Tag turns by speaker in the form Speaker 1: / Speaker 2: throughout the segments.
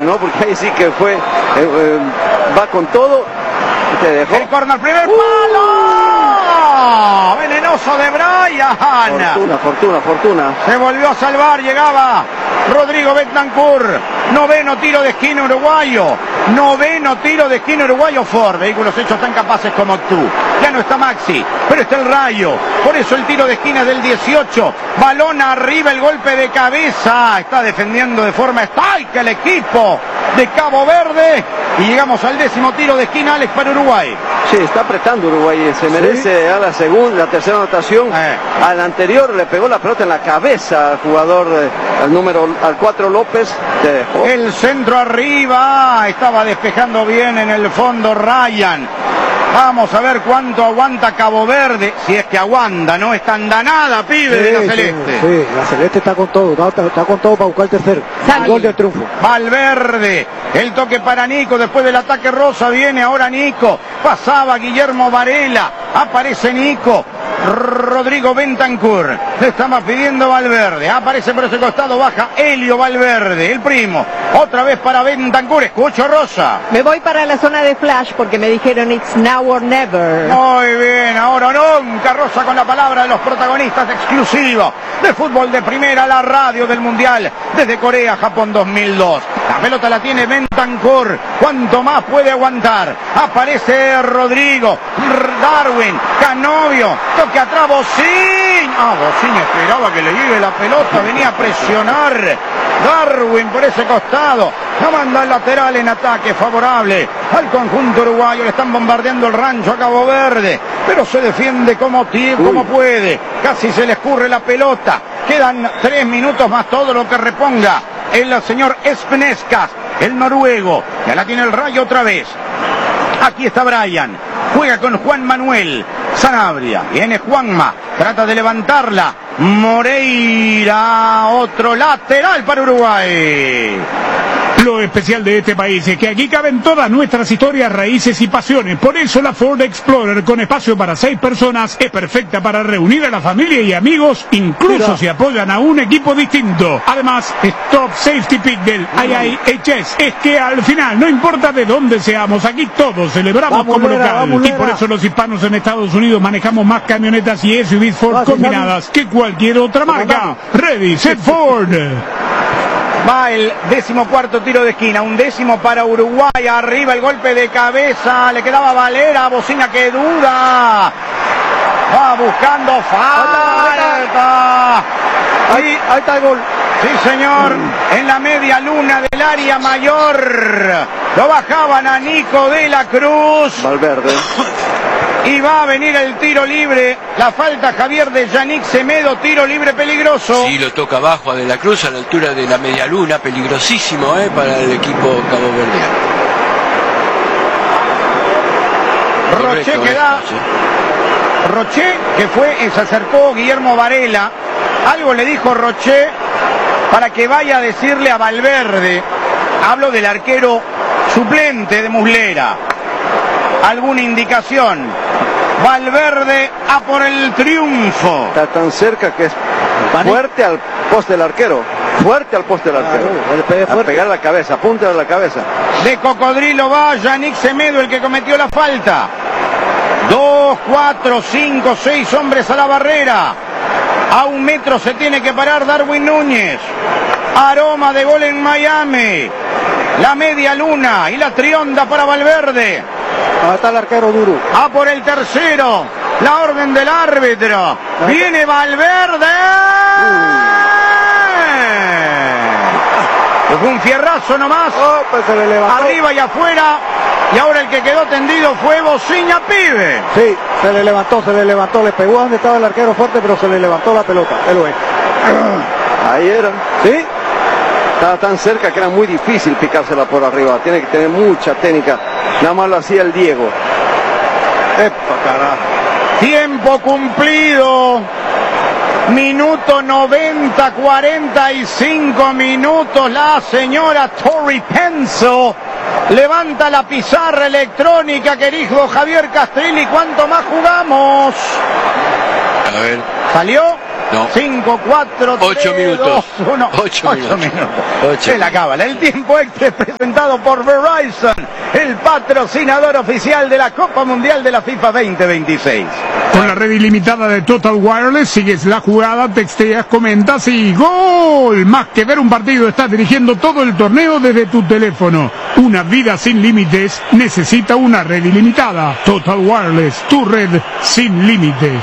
Speaker 1: ¿no? Porque ahí sí que fue, va con todo. Te dejó.
Speaker 2: El córner, primer palo. Venenoso de Brian.
Speaker 1: Fortuna.
Speaker 2: Se volvió a salvar, llegaba Rodrigo Bentancur. Noveno tiro de esquina uruguayo. Ford. Vehículos hechos tan capaces como tú. Ya no está Maxi, pero está el Rayo. Por eso el tiro de esquina del 18. Balón arriba, el golpe de cabeza. Está defendiendo de forma estoica el equipo de Cabo Verde. Y llegamos al 10º tiro de esquina, Alex, para Uruguay.
Speaker 1: Sí, está apretando Uruguay. Se merece a la tercera anotación. Al anterior le pegó la pelota en la cabeza al jugador, al 4 López. Te dejó.
Speaker 2: El centro arriba. Estaba despejando bien en el fondo Ryan. Vamos a ver cuánto aguanta Cabo Verde, si es que aguanta, no está andanada, pibe, de la Celeste.
Speaker 3: Sí, la Celeste está con todo, está con todo para buscar el tercero. Gol de triunfo.
Speaker 2: Valverde, el toque para Nico, después del ataque rosa viene ahora Nico, pasaba Guillermo Varela, aparece Nico. Rodrigo Bentancur, le estaba pidiendo Valverde, aparece por ese costado, baja Helio Valverde, el primo, otra vez para Bentancur, escucho Rosa.
Speaker 4: Me voy para la zona de flash porque me dijeron it's now or never.
Speaker 2: Muy bien, ahora o nunca, Rosa con la palabra de los protagonistas exclusivos de fútbol de primera, la radio del Mundial, desde Corea, Japón 2002. La pelota la tiene Bentancur, ¿cuánto más puede aguantar? Aparece Rodrigo, Darwin, Canovio, toque atrás, Bocín. Bocín esperaba que le llegue la pelota, venía a presionar Darwin por ese costado. La manda el lateral en ataque favorable al conjunto uruguayo. Le están bombardeando el rancho a Cabo Verde, pero se defiende como puede. Casi se le escurre la pelota. Quedan 3 minutos más, todo lo que reponga el señor Espenescas, el noruego. Ya la tiene el Rayo otra vez. Aquí está Brian. Juega con Juan Manuel Sanabria. Viene Juanma. Trata de levantarla. Moreira. Otro lateral para Uruguay.
Speaker 5: Lo especial de este país es que aquí caben todas nuestras historias, raíces y pasiones. Por eso la Ford Explorer, con espacio para 6 personas, es perfecta para reunir a la familia y amigos, incluso si apoyan a un equipo distinto. Además, Stop Safety Pick del IIHS es que al final, no importa de dónde seamos, aquí todos celebramos como local. Y por eso los hispanos en Estados Unidos manejamos más camionetas y SUVs Ford combinadas que cualquier otra marca. Ready, set Ford.
Speaker 2: Va el 14º tiro de esquina, un 10º para Uruguay, arriba el golpe de cabeza, le quedaba Valera, Bocina que duda, va buscando falta,
Speaker 3: ahí está el gol.
Speaker 2: Sí señor, en la media luna del área mayor, lo bajaban a Nico de la Cruz.
Speaker 1: Valverde.
Speaker 2: Y va a venir el tiro libre, la falta Javier de Yannick Semedo, tiro libre peligroso.
Speaker 6: Sí, lo toca abajo a De la Cruz a la altura de la media luna, peligrosísimo para el equipo caboverdiano.
Speaker 2: Roché que da, Roché que se acercó Guillermo Varela, algo le dijo Roché para que vaya a decirle a Valverde, hablo del arquero suplente de Muslera, alguna indicación. Valverde a por el triunfo.
Speaker 1: Está tan cerca que es fuerte al poste del arquero. Fuerte al poste del arquero. A pegar la cabeza, punta de la cabeza.
Speaker 2: De cocodrilo va Yannick Semedo, el que cometió la falta. 2, 4, 5, 6 hombres a la barrera. A 1 metro se tiene que parar Darwin Núñez. Aroma de gol en Miami. La media luna y la trionda para Valverde.
Speaker 3: Ahí está el arquero duro.
Speaker 2: A por el tercero. La orden del árbitro. Viene Valverde. Fue un fierrazo nomás.
Speaker 3: Pues se le levantó.
Speaker 2: Arriba y afuera. Y ahora el que quedó tendido fue Bocina, pibe.
Speaker 3: Sí, se le levantó. Le pegó a donde estaba el arquero fuerte, pero se le levantó la pelota. Él lo ve.
Speaker 1: Ahí era. Sí. Estaba tan cerca que era muy difícil picársela por arriba. Tiene que tener mucha técnica. Nada más lo hacía el Diego.
Speaker 2: ¡Epa, carajo! Tiempo cumplido. Minuto 90, 45 minutos. La señora Tori Penso levanta la pizarra electrónica que dijo Javier Castrilli. ¿Cuánto más jugamos?
Speaker 6: A ver.
Speaker 2: ¿Salió?
Speaker 6: No.
Speaker 2: 5, 4, 3,
Speaker 6: 8 minutos.
Speaker 2: 2, 1.
Speaker 6: 8 minutos.
Speaker 2: Se la cábala. El tiempo extra presentado por Verizon, el patrocinador oficial de la Copa Mundial de la FIFA 2026.
Speaker 5: Con la red ilimitada de Total Wireless, sigues la jugada, texteas, comentas y ¡gol! Más que ver un partido, estás dirigiendo todo el torneo desde tu teléfono. Una vida sin límites necesita una red ilimitada. Total Wireless, tu red sin límites.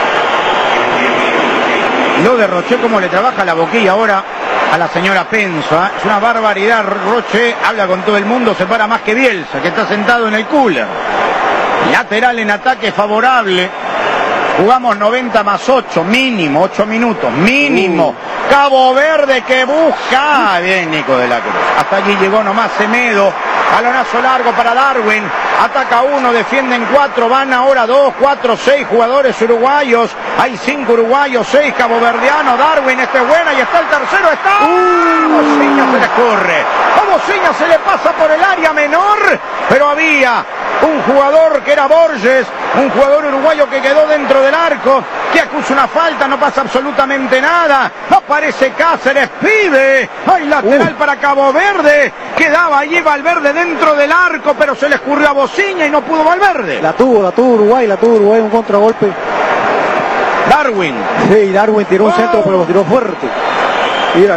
Speaker 2: Lo de Roche, como le trabaja la boquilla ahora a la señora Pensa. Es una barbaridad. Roche habla con todo el mundo, se para más que Bielsa, que está sentado en el cooler. Lateral en ataque favorable. Jugamos 90 más 8, mínimo, 8 minutos, mínimo. Cabo Verde que busca. Bien, Nico de la Cruz. Hasta allí llegó nomás Semedo. Balonazo largo para Darwin. Ataca 1, defienden 4, van ahora 2, 4, 6 jugadores uruguayos. Hay 5 uruguayos, 6 caboverdianos. Darwin, este es buena y está el tercero. Está. Bociña se le corre. A Bociña se le pasa por el área menor. Pero había un jugador que era Borges, un jugador uruguayo que quedó dentro del arco, que acusa una falta, no pasa absolutamente nada. Aparece Cáceres, pibe. Hay lateral para Cabo Verde. Quedaba allí Valverde dentro del arco, pero se le escurrió a Bociña y no pudo Valverde.
Speaker 3: La tuvo Uruguay, un contragolpe.
Speaker 2: Darwin.
Speaker 3: Sí, Darwin tiró un centro, pero lo tiró fuerte. Mira,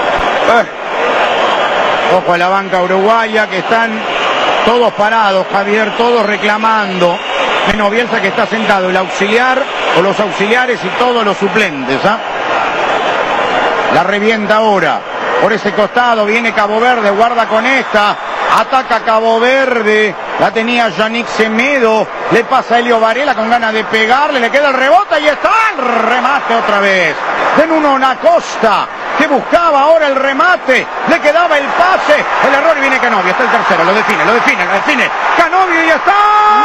Speaker 2: Ojo a la banca uruguaya, que están todos parados, Javier, todos reclamando. Menos Bielsa, que está sentado, el auxiliar o los auxiliares y todos los suplentes. La revienta ahora. Por ese costado viene Cabo Verde, guarda con esta. Ataca Cabo Verde. La tenía Yannick Semedo. Le pasa a Elio Varela con ganas de pegarle. Le queda el rebote y está el remate otra vez. De Nuno Acosta, que buscaba ahora el remate. Le quedaba el pase. El error y viene Canovio. Está el tercero. Lo define. Canovio y está.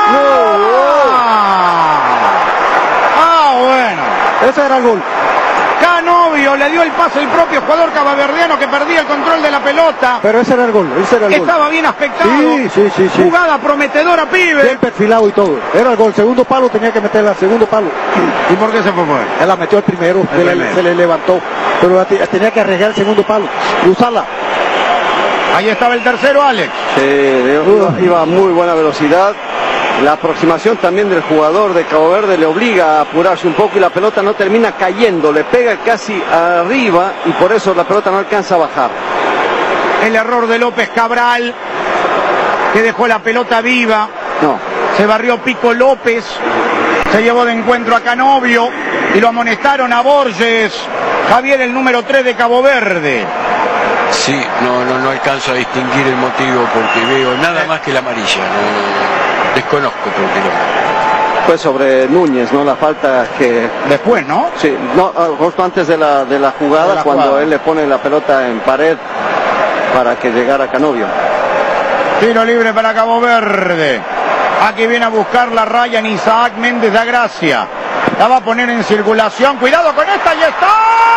Speaker 2: Bueno.
Speaker 3: Ese era el gol.
Speaker 2: Canovio le dio el pase el propio jugador cabaverdiano, que perdía el control de la pelota.
Speaker 3: Pero ese era el gol.
Speaker 2: Estaba bien aspectado.
Speaker 3: Sí.
Speaker 2: Jugada prometedora, pibe.
Speaker 3: Bien perfilado y todo. Era el gol. Segundo palo, tenía que meterla. Segundo palo.
Speaker 2: ¿Y por qué se fue?
Speaker 3: Él la metió el primero. Se le levantó. Pero tenía que arriesgar el segundo palo y usarla.
Speaker 2: Ahí estaba el tercero, Alex.
Speaker 1: Sí, iba a muy buena velocidad. La aproximación también del jugador de Cabo Verde le obliga a apurarse un poco y la pelota no termina cayendo, le pega casi arriba y por eso la pelota no alcanza a bajar.
Speaker 2: El error de López Cabral, que dejó la pelota viva. Se barrió Pico López, se llevó de encuentro a Canovio y lo amonestaron a Borges. Javier, el número 3 de Cabo Verde.
Speaker 6: Sí, no alcanzo a distinguir el motivo porque veo nada más que la amarilla. Desconozco por qué no.
Speaker 1: Fue sobre Núñez, ¿no? La falta que...
Speaker 2: Después, ¿no?
Speaker 1: Sí, justo antes de la jugada, cuando él le pone la pelota en pared para que llegara Canovio.
Speaker 2: Tiro libre para Cabo Verde. Aquí viene a buscar la raya en Isaac Méndez da Gracia. La va a poner en circulación. Cuidado con esta y está.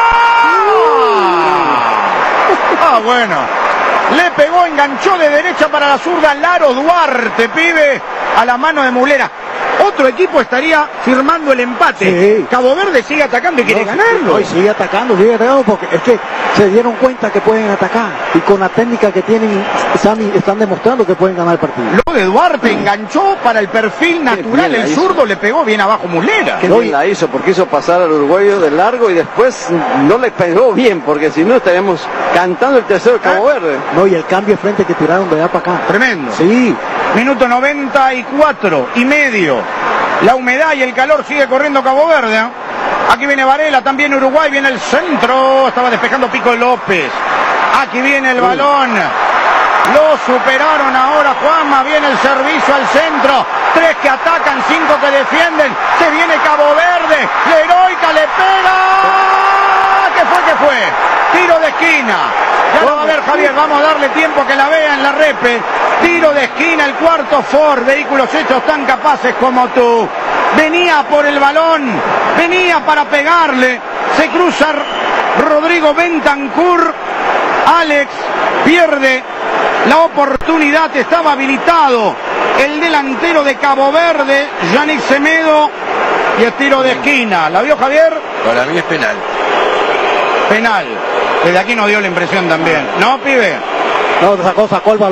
Speaker 2: Bueno. Le pegó, enganchó de derecha para la zurda Laro Duarte, pibe, a la mano de Mulera. Otro equipo estaría firmando el empate.
Speaker 3: Sí.
Speaker 2: Cabo Verde sigue atacando y quiere ganarlo.
Speaker 3: Sigue atacando porque es que se dieron cuenta que pueden atacar y con la técnica que tienen están demostrando que pueden ganar el partido.
Speaker 2: Lo de Duarte enganchó para el perfil natural, el zurdo le pegó bien abajo Mulera.
Speaker 1: Qué bien la hizo, porque hizo pasar al uruguayo de largo y después no le pegó bien, porque si no estaríamos cantando el tercero de Cabo Verde.
Speaker 3: Y el cambio de frente que tiraron de allá para acá.
Speaker 2: Tremendo.
Speaker 3: Sí.
Speaker 2: Minuto 94 y medio. La humedad y el calor sigue corriendo Cabo Verde. Aquí viene Varela, también Uruguay, viene el centro. Estaba despejando Pico López. Aquí viene el balón. Lo superaron ahora Juanma. Viene el servicio al centro. 3 que atacan, 5 que defienden. Se viene Cabo Verde. La heroica le pega. ¿Qué fue? Tiro de esquina. Ya lo va a ver Javier, vamos a darle tiempo que la vea en la repe. Tiro de esquina, el cuarto Ford, vehículos hechos tan capaces como tú. Venía por el balón, venía para pegarle. Se cruza Rodrigo Bentancur. Alex pierde la oportunidad, estaba habilitado el delantero de Cabo Verde, Yannick Semedo, y el tiro de esquina. ¿La vio Javier?
Speaker 6: Para mí es penal.
Speaker 2: Penal. Desde aquí nos dio la impresión también. ¿No, pibe?
Speaker 3: No, sacó el balón.